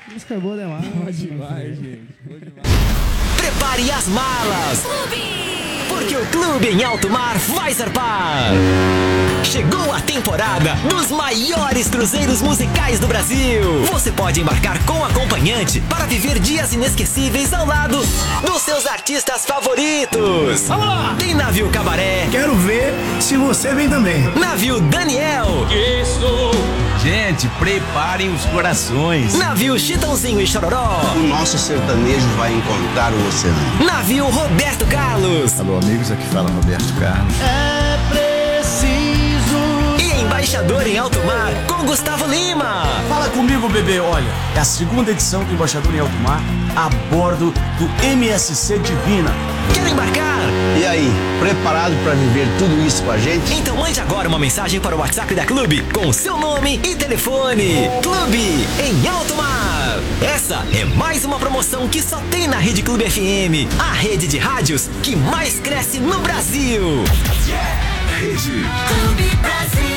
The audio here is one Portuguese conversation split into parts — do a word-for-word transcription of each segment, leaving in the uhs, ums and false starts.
Música boa demais. Boa demais, gente. Boa demais. Prepare as malas. Clube! Porque o Clube em Alto Mar vai zarpar. Chegou a temporada dos maiores cruzeiros musicais do Brasil. Você pode embarcar com acompanhante para viver dias inesquecíveis ao lado dos seus artistas favoritos. Vamos lá! Tem navio Cabaré. Quero ver se você vem também. Navio Daniel. Isso! Gente, preparem os corações. Navio Chitãozinho e Chororó. O nosso sertanejo vai encontrar o oceano. Navio Roberto Carlos. Alô, amigos, aqui fala Roberto Carlos. É preciso. E Embaixador em Alto Mar com Gustavo Lima. Fala comigo, bebê. Olha, é a segunda edição do Embaixador em Alto Mar a bordo do M S C Divina. Quer embarcar? E aí, preparado para viver tudo isso com a gente? Então mande agora uma mensagem para o WhatsApp da Clube com o seu nome e telefone. Clube em Alto Mar. Essa é mais uma promoção que só tem na Rede Clube F M, a rede de rádios que mais cresce no Brasil. Yeah! Rede Clube Brasil.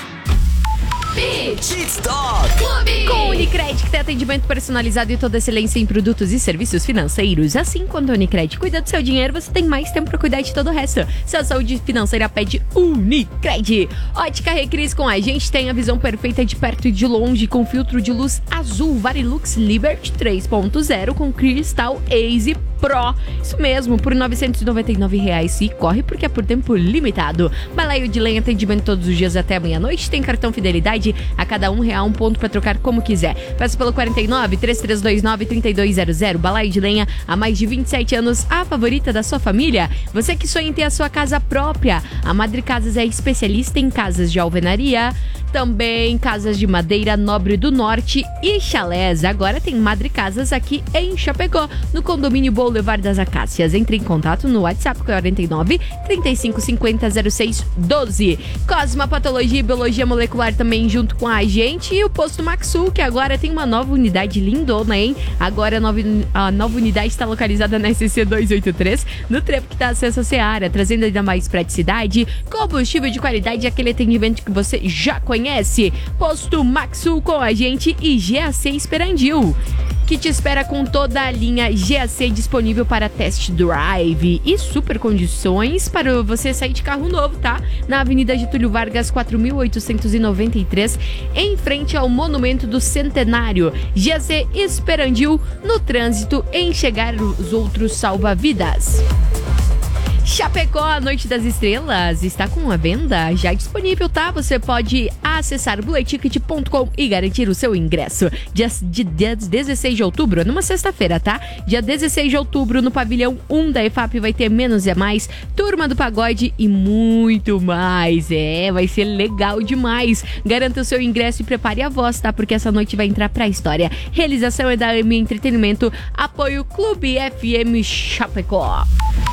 Pit Stop Clube. Com o Unicred, que tem atendimento personalizado e toda excelência em produtos e serviços financeiros. Assim, quando a Unicred cuida do seu dinheiro, você tem mais tempo para cuidar de todo o resto. Sua saúde financeira pede Unicred. Ótica Recris, com a gente tem a visão perfeita de perto e de longe, com filtro de luz azul Varilux Liberty três ponto zero com Crystal Ace Pro. Isso mesmo, por novecentos e noventa e nove reais. E corre porque é por tempo limitado. Balaio de lenha, atendimento todos os dias até meia-noite. Tem cartão fidelidade a cada um real, um ponto para trocar como quiser. Peça pelo quarenta e nove, três três dois nove, trinta e dois zero zero. Balaio de lenha há mais de vinte e sete anos, a favorita da sua família. Você que sonha em ter a sua casa própria. A Madre Casas é especialista em casas de alvenaria, também casas de madeira Nobre do Norte e chalés. Agora tem Madre Casas aqui em Chapecó, no condomínio Boulevard das Acácias. Entre em contato no WhatsApp quarenta e nove, trinta e cinco cinquenta, zero seis doze. Cosma Patologia e Biologia Molecular também junto com a gente. E o Posto Maxul, que agora tem uma nova unidade lindona, hein? Agora a nova, a nova unidade está localizada na S C duzentos e oitenta e três, no trevo que está acesso à Seara, trazendo ainda mais praticidade, combustível de qualidade e aquele atendimento que você já conhece. Conhece Posto Maxul com a gente e G A C Esperandil, que te espera com toda a linha G A C disponível para test drive e super condições para você sair de carro novo, tá? Na Avenida Getúlio Vargas, quatro mil oitocentos e noventa e três, em frente ao Monumento do Centenário. G A C Esperandil, no trânsito, enxergar os outros salva-vidas. Chapecó, a Noite das Estrelas, está com uma venda já disponível, tá? Você pode acessar bullet ticket ponto com e garantir o seu ingresso. Dia, dia dezesseis de outubro, numa sexta-feira, tá? Dia dezesseis de outubro, no pavilhão um da E F A P, vai ter Menos é Mais, Turma do Pagode e muito mais. É, vai ser legal demais. Garanta o seu ingresso e prepare a voz, tá? Porque essa noite vai entrar pra história. Realização é da A M Entretenimento, apoio Clube F M Chapecó.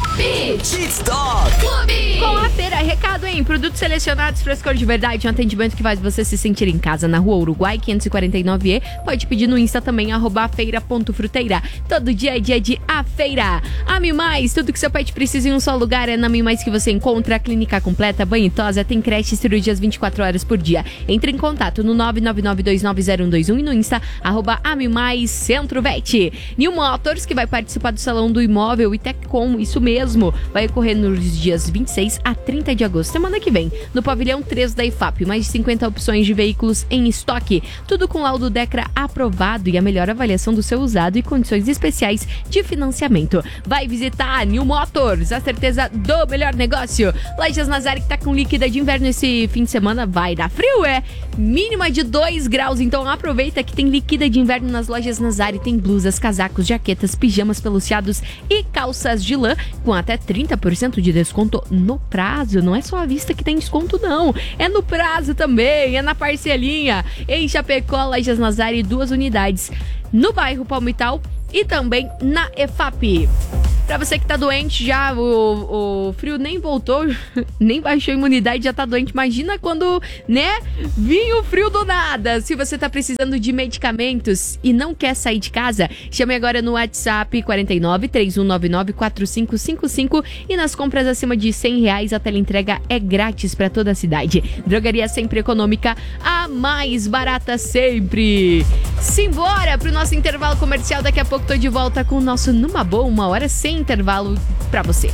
Pit Stop Clube. Com a feira, recado em produtos selecionados, frescor de verdade, um atendimento que faz você se sentir em casa na Rua Uruguai quinhentos e quarenta e nove E. Pode pedir no Insta também, arroba feira ponto fruteira. Todo dia é dia de A Feira. A Mimais, tudo que seu pet precisa em um só lugar é na Mimais que você encontra. A clínica completa, banho e tosa, tem creche e cirurgias vinte e quatro horas por dia. Entre em contato no nove nove nove dois nove zero um dois um e no Insta, arroba Amimais Centro Vet. New Motors, que vai participar do Salão do Imóvel e Tecom, isso mesmo. Vai ocorrer nos dias vinte e seis a trinta de agosto, semana que vem, no pavilhão três da I F A P. Mais de cinquenta opções de veículos em estoque, tudo com laudo Decra aprovado e a melhor avaliação do seu usado e condições especiais de financiamento. Vai visitar New Motors, a certeza do melhor negócio. Lojas Nazari, que tá com líquida de inverno esse fim de semana, vai dar frio, é? Mínima de dois graus, então aproveita que tem líquida de inverno nas Lojas Nazari. Tem blusas, casacos, jaquetas, pijamas peluciados e calças de lã com até trinta por cento de desconto no prazo. Não é só à vista que tem desconto, não. É no prazo também, é na parcelinha. Em Chapecó, Lojas Nazari, duas unidades no bairro Palmital e também na E F A P. Pra você que tá doente já, o, o frio nem voltou, nem baixou a imunidade, já tá doente. Imagina quando, né, vinha o frio do nada. Se você tá precisando de medicamentos e não quer sair de casa, chame agora no WhatsApp quarenta e nove, três um nove nove, quatro cinco cinco cinco e nas compras acima de cem reais a teleentrega é grátis pra toda a cidade. Drogaria Sempre Econômica, a mais barata sempre. Simbora pro nosso intervalo comercial. Daqui a pouco tô de volta com o nosso Numa Boa, uma hora sem intervalo pra você.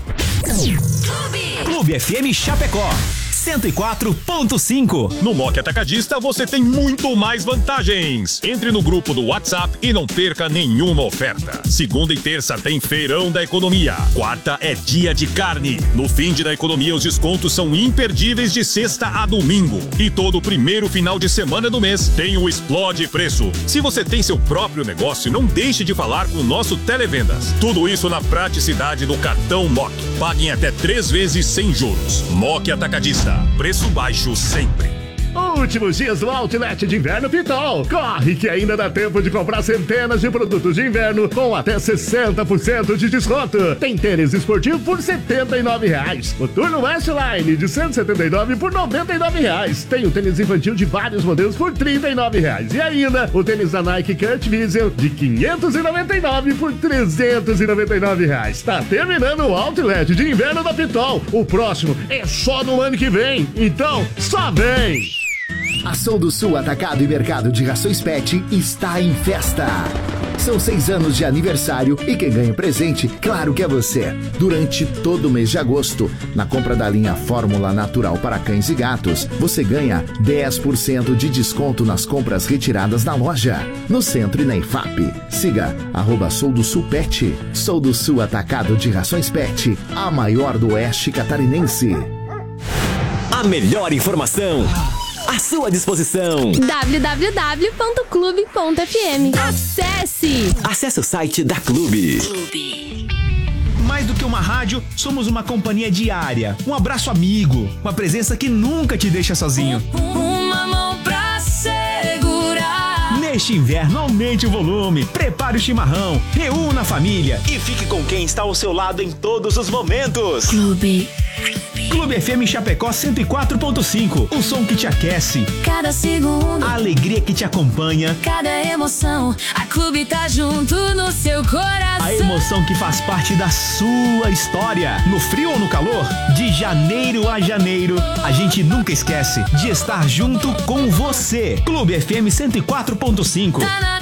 Clube F M Chapecó cento e quatro ponto cinco. No Moc Atacadista você tem muito mais vantagens. Entre no grupo do WhatsApp e não perca nenhuma oferta. Segunda e terça tem Feirão da Economia. Quarta é dia de carne. No fim de da economia os descontos são imperdíveis de sexta a domingo. E todo primeiro final de semana do mês tem o Explode Preço. Se você tem seu próprio negócio, não deixe de falar com o nosso Televendas. Tudo isso na praticidade do cartão Moc. Paguem até três vezes sem juros. Moc Atacadista. Preço baixo sempre. Últimos dias do Outlet de Inverno Pitol. Corre que ainda dá tempo de comprar centenas de produtos de inverno com até sessenta por cento de desconto. Tem tênis esportivo por setenta e nove reais. O Turno Westline de cento e setenta e nove por noventa e nove reais. Tem o tênis infantil de vários modelos por trinta e nove reais. E ainda o tênis da Nike Kurt Vision de quinhentos e noventa e nove por trezentos e noventa e nove reais. Tá terminando o Outlet de Inverno da Pitol. O próximo é só no ano que vem. Então, só vem! A Sul do Sul Atacado e Mercado de Rações Pet está em festa. São seis anos de aniversário e quem ganha presente, claro que é você. Durante todo o mês de agosto, na compra da linha Fórmula Natural para cães e gatos, você ganha dez por cento de desconto nas compras retiradas na loja, no centro e na I F A P. Siga arroba Sul do Sul Pet. Sul do Sul Atacado de Rações Pet, a maior do oeste catarinense. A melhor informação à sua disposição. w w w ponto clube ponto f m. Acesse! Acesse o site da Clube. Clube. Mais do que uma rádio, somos uma companhia diária. Um abraço amigo. Uma presença que nunca te deixa sozinho. Uma mão pra segurar. Neste inverno, aumente o volume. Prepare o chimarrão. Reúna a família. E fique com quem está ao seu lado em todos os momentos. Clube. Clube F M Chapecó cento e quatro ponto cinco. O som que te aquece. Cada segundo. A alegria que te acompanha. Cada emoção. A Clube tá junto no seu coração. A emoção que faz parte da sua história. No frio ou no calor, de janeiro a janeiro, a gente nunca esquece de estar junto com você. Clube F M cento e quatro ponto cinco. Tá na